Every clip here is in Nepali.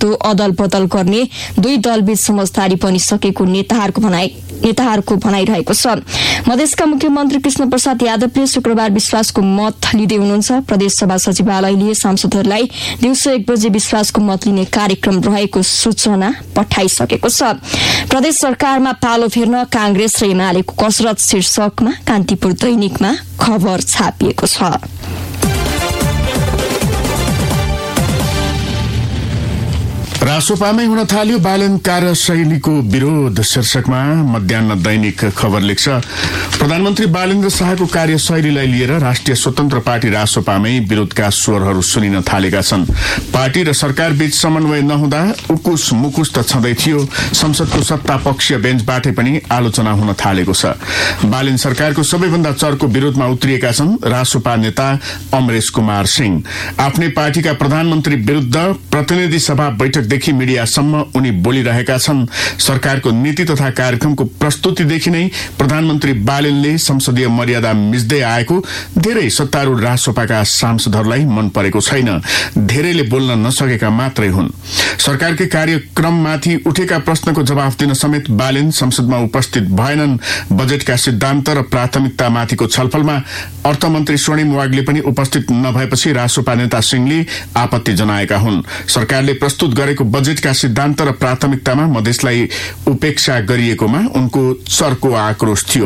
नेतृत्व अदल बदल गर्ने दुई दलबीच समझदारी बनिसकेको नेताहरूको भनाइरहेको छ। मधेसका मुख्यमन्त्री कृष्ण प्रसाद यादवले शुक्रबार विश्वासको मत लिँदै हुनुहुन्छ। प्रदेशसभा सचिवालयले सांसदहरूलाई दिउँसो 1 बजे विश्वासको मत लिने कार्यक्रम रहेको सूचना पठाइसकेको छ। प्रदेश सरकारमा पालो फेर्न कांग्रेस र एमालेको कसरत शीर्षकमा कान्तिपुर दैनिकमा खबर छापिएको छ। रासोपामै हुन थाल्यो बालन कार्यशैलीको विरोध शीर्षकमा मध्याह्न दैनिक खबर लेख्छ। प्रधानमन्त्री बालेन्द्र शाहको कार्यशैलीलाई लिएर राष्ट्रिय स्वतन्त्र पार्टी रासोपामै विरोधका स्वरहरू सुनिन थालेका छन्। पार्टी र सरकार बीच समन्वय नहुँदा उकुस मुकुस त छँदै थियो, संसदको सत्ता पक्षीय बेन्चबाटै पनि आलोचना हुन थालेको छ। बालेन सरकारको सबैभन्दा चर्को विरोधमा उत्रिएका छन् रासोपा नेता अमरेश कुमार सिंह। आफ्नै पार्टीका प्रधानमन्त्री विरूद्ध प्रतिनिधि सभा बैठकदेखि मिडियासम्म उनी बोलिरहेका छन्। सरकारको नीति तथा कार्यक्रमको प्रस्तुतिदेखि नै प्रधानमन्त्री बालेनले संसदीय मर्यादा मिच्दै आएको धेरै सत्तारूढ रासोपाका सांसदहरूलाई मन परेको छैन। धेरैले बोल्न नसकेका मात्रै हुन्। सरकारकै कार्यक्रममाथि उठेका प्रश्नको जवाफ दिन समेत बालेन संसदमा उपस्थित भएनन्। बजेटका सिद्धान्त र प्राथमिकतामाथिको छलफलमा अर्थमन्त्री स्वर्णिम वाग्ले पनि उपस्थित नभएपछि रासोपा नेता सिंहले आपत्ति जनाएका हुन्। सरकारले प्रस्तुत गरेको बजेटका सिद्धान्त र प्राथमिकतामा मधेसलाई उपेक्षा गरिएकोमा उनको चर्को आक्रोश थियो।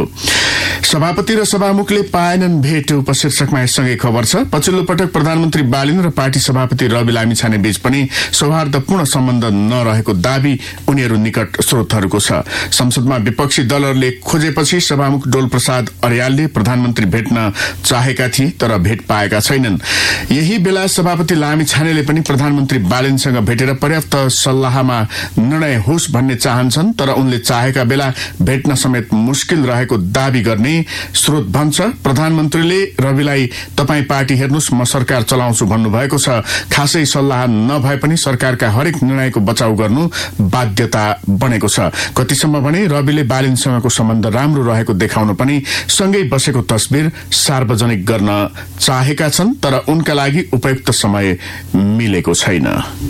सभापति र सभामुखले पाएनन् भेट उपशीर्षकमा यससँगै खबर छ। पछिल्लो पटक प्रधानमन्त्री बालेन र पार्टी सभापति रवि लामिछाने बीच पनि सौहार्दपूर्ण सम्बन्ध नरहेको दावी उनीहरू निकट स्रोतहरूको छ। संसदमा विपक्षी दलहरूले खोजेपछि सभामुख डोल प्रसाद अर्यालले प्रधानमन्त्री भेट्न चाहेका थिए तर भेट पाएका छैनन्। यही बेला सभापति लामिछानेले पनि प्रधानमन्त्री बालेनसँग भेटेर पर्याप्त सल्लाहमा निर्णय होस् भन्ने चाहन्छन्, तर उनले चाहेका बेला भेट्न समेत मुस्किल रहेको दावी गर्ने स्रोत भन्छ। प्रधानमन्त्रीले रविलाई तपाईँ पार्टी हेर्नुस्, म सरकार चलाउँछु भन्नुभएको छ। खासै सल्लाह नभए पनि सरकारका हरेक निर्णयको बचाउ गर्नु बाध्यता बनेको छ। कतिसम्म भने रविले बालेनसँगको सम्बन्ध राम्रो रहेको देखाउन पनि सँगै बसेको तस्बिर सार्वजनिक गर्न चाहेका छन्, तर उनका लागि उपयुक्त समय मिलेको छैन।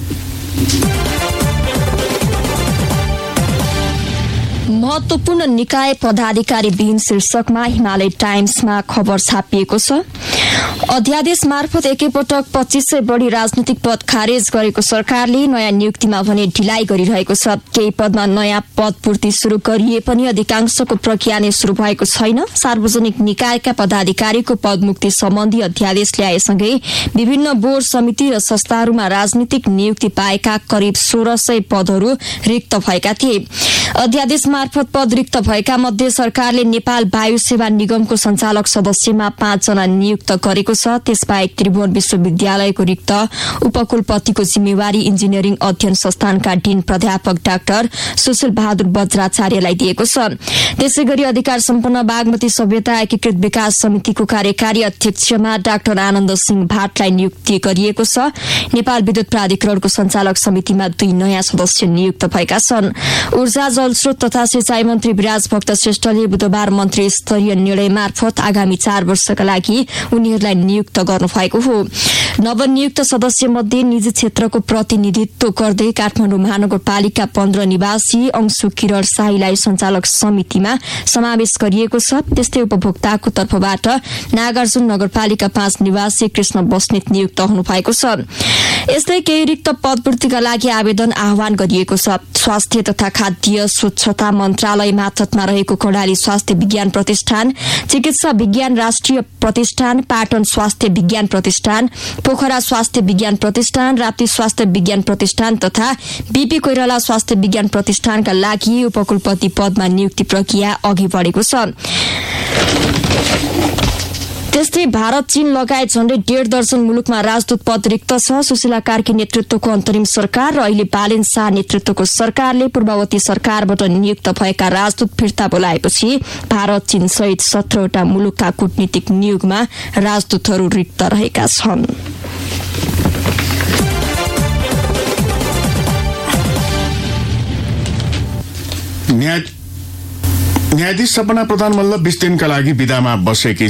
महत्वपूर्ण निकाय पदाधिकारी विहीन शीर्षकमा हिमालय टाइम्समा खबर छापिएको छ। अध्यादेश मार्फत एकैपटक 2500 बढी राजनीतिक पद खारेज गरेको सरकारले नयाँ नियुक्तिमा भने ढिलाइ गरिरहेको छ। केही पदमा नयाँ पद पूर्ति शुरू गरिए पनि अधिकांशको प्रक्रिया नै शुरू भएको छैन। सार्वजनिक निकायका पदाधिकारीको पदमुक्ति सम्बन्धी अध्यादेश ल्याएसँगै विभिन्न बोर्ड समिति र संस्थाहरूमा राजनीतिक नियुक्ति पाएका करिब 1600 पदहरू रिक्त भएका थिए। अध्यादेश मार्फत पद रिक्त भएका मध्ये सरकारले नेपाल वायु सेवा निगमको संचालक सदस्यमा 5 जना नियुक्त गरेको छ। त्यसबाहेक त्रिभुवन विश्वविद्यालयको रिक्त उपकुलपतिको जिम्मेवारी इन्जिनियरिङ अध्ययन संस्थानका डीन प्राध्यापक डाक्टर सुशील बहादुर वज्राचार्यलाई दिएको छ। त्यसैगरी अधिकार सम्पन्न बागमती सभ्यता एकीकृत विकास समितिको कार्यकारी अध्यक्षमा डाक्टर आनन्द सिंह भाटलाई नियुक्ति गरिएको छ। नेपाल विद्युत प्राधिकरणको संचालक समितिमा 2 नयाँ सदस्य नियुक्त भएका छन्। ऊर्जा जलस्रोत तथा सिंचाई मन्त्री विराज भक्त श्रेष्ठले बुधबार मन्त्री स्तरीय निर्णय मार्फत आगामी 4 वर्षका लागि उनीहरूलाई नियुक्त गर्नुभएको हो। नवनियुक्त सदस्य मध्ये निजी क्षेत्रको प्रतिनिधित्व गर्दै काठमाडौँ महानगरपालिका 15 निवासी अंशु किरण शाहीलाई संचालक समितिमा समावेश गरिएको छ। त्यस्तै उपभोक्ताको तर्फबाट नागार्जुन नगरपालिका 5 निवासी कृष्ण बस्नेत नियुक्त हुनुभएको छ। यस्तै केही रिक्त पदपूर्तिका लागि आवेदन आह्वान गरिएको छ। स्वास्थ्य तथा खाद्य स्वच्छता मन्त्रालय मातहतमा रहेको कर्णाली स्वास्थ्य विज्ञान प्रतिष्ठान, चिकित्सा विज्ञान राष्ट्रिय प्रतिष्ठान, पाटन स्वास्थ्य विज्ञान प्रतिष्ठान, पोखरा स्वास्थ्य विज्ञान प्रतिष्ठान, राप्ती स्वास्थ्य विज्ञान प्रतिष्ठान तथा बीपी कोइराला स्वास्थ्य विज्ञान प्रतिष्ठानका लागि उपकुलपति पदमा नियुक्ति प्रक्रिया अघि बढेको छ। त्यस्तै भारत, चीन लगायत झण्डै 1.5 दर्जन मुलुकमा राजदूत पद रिक्त छ। सुशीला कार्की नेतृत्वको अन्तरिम सरकार र अहिले बालेन शाह नेतृत्वको सरकारले पूर्ववर्ती सरकारबाट नियुक्त भएका राजदूत फिर्ता बोलाएपछि भारत, चीन सहित 17 वटा मुलुकका कूटनीतिक नियोगमा राजदूतहरू रिक्त रहेका छन्। न्यायाधीश सपना प्रधान मल्ल 20 दिनका लागि विदामा बसेकी